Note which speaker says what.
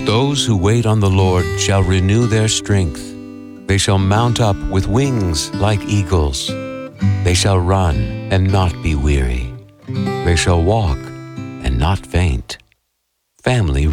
Speaker 1: Those who wait on the Lord shall renew their strength. They shall mount up with wings like eagles. They shall run and not be weary. They shall walk and not faint. Family